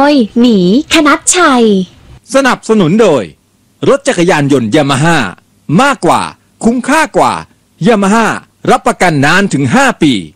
ยหมีคณัชชัยสนับสนุนโดยรถจักรยานยนต์ยามาฮ่ามากกว่าคุ้มค่ากว่ายามาฮ่ารับประกันนานถึง5 ปี